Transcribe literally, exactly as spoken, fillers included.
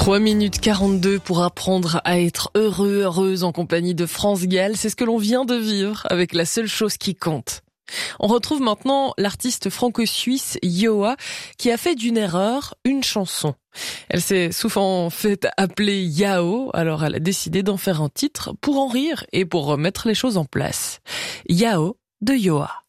trois minutes quarante-deux pour apprendre à être heureux, heureuse en compagnie de France Gall. C'est ce que l'on vient de vivre avec La Seule Chose Qui Compte. On retrouve maintenant l'artiste franco-suisse Yoa qui a fait d'une erreur une chanson. Elle s'est souvent fait appeler Yao, alors elle a décidé d'en faire un titre pour en rire et pour remettre les choses en place. Yao de Yoa.